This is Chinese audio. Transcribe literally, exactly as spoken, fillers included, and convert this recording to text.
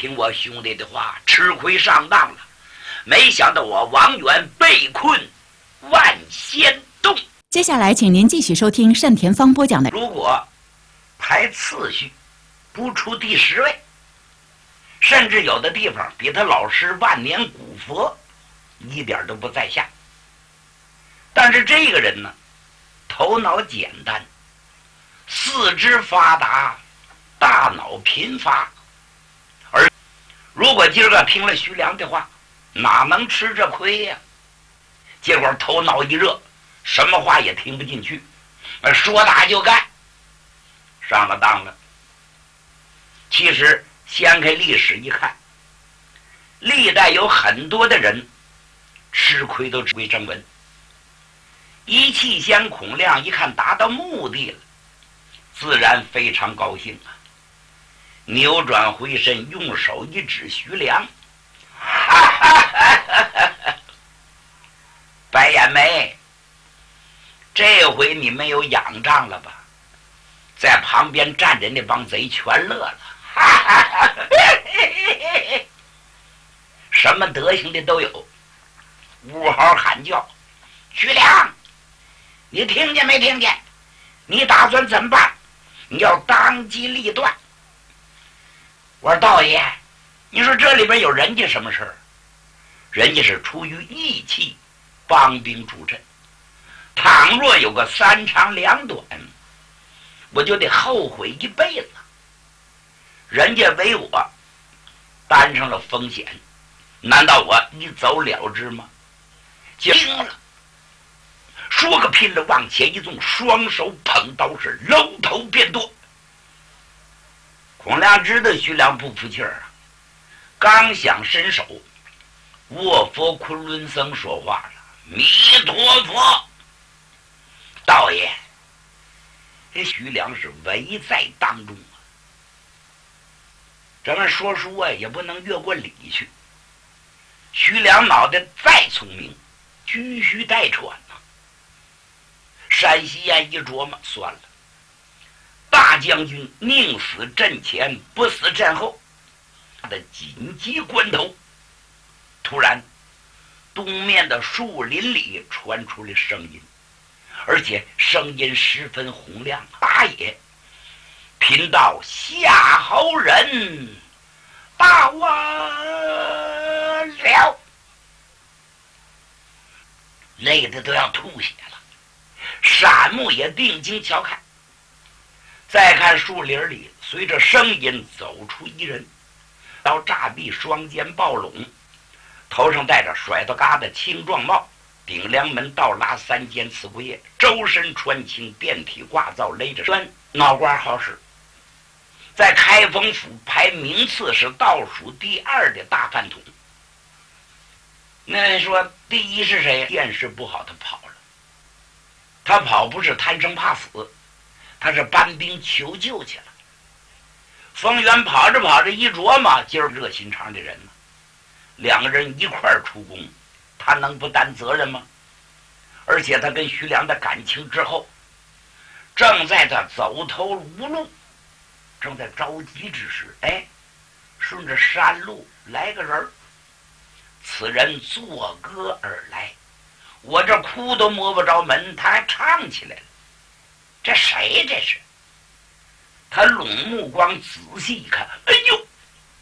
听我兄弟的话，吃亏上当了。没想到我王元被困万仙洞。 接下来请您继续收听单田芳播讲的。 如果排次序不出第十位，甚至有的地方比他老师万年古佛一点都不在下。但是这个人呢，头脑简单，四肢发达，大脑贫乏。而如果今儿个听了徐良的话，哪能吃这亏呀？结果头脑一热，什么话也听不进去，说打就干，上了当了。其实掀开历史一看，历代有很多的人吃亏都归正文。一气仙孔亮一看达到目的了，自然非常高兴啊，扭转回身，用手一指徐良，哈哈哈哈哈！白眼眉，这回你没有仰仗了吧？在旁边站着那帮贼全乐了，哈哈哈哈！什么德行的都有，呜嚎喊叫。徐良，你听见没听见？你打算怎么办？你要当机立断。我说道爷，你说这里边有人家什么事儿？人家是出于义气帮兵助阵，倘若有个三长两短，我就得后悔一辈子。人家为我担上了风险，难道我一走了之吗？惊了，说个拼了，往前一纵，双手捧刀是搂头便剁。孔亮知道徐良不服气儿啊，刚想伸手，卧佛昆仑僧说话了：“弥陀佛，道爷，这徐良是危在当中啊，咱们说书啊也不能越过理去。徐良脑袋再聪明，居须待喘呐、啊。山西燕一琢磨，算了，大将军宁死阵前，不死阵后。他的紧急关头，突然东面的树林里传出了声音，而且声音十分洪亮。大爷，贫道夏侯人大完了，累得都要吐血了。闪目也定睛瞧看，再看树林里，随着声音走出一人，刀炸臂，双肩抱拢，头上戴着甩到嘎的青壮帽，顶梁门倒拉三尖刺龟叶，周身穿青，遍体挂造，勒着栓，脑瓜好使。在开封府排名次是倒数第二的大饭桶。那说第一是谁？见识不好，他跑了。他跑不是贪生怕死，他是搬兵求救去了。冯源跑着跑着一琢磨，今儿热心肠的人呢，两个人一块儿出宫，他能不担责任吗？而且他跟徐良的感情之后，正在他走投无路，正在着急之时，哎，顺着山路来个人，此人作歌而来，我这哭都摸不着门，他还唱起来了。这谁这是？他拢目光仔细一看，哎呦，